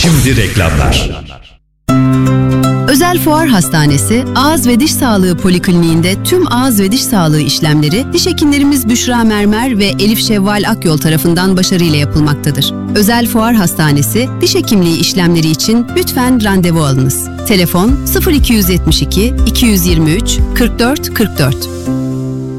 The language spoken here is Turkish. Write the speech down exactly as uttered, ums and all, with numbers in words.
Şimdi reklamlar. Özel Fuar Hastanesi, Ağız ve Diş Sağlığı Polikliniğinde tüm ağız ve diş sağlığı işlemleri diş hekimlerimiz Büşra Mermer ve Elif Şevval Akyol tarafından başarıyla yapılmaktadır. Özel Fuar Hastanesi, diş hekimliği işlemleri için lütfen randevu alınız. Telefon sıfır iki yüz yetmiş iki iki yüz yirmi üç kırk dört kırk dört.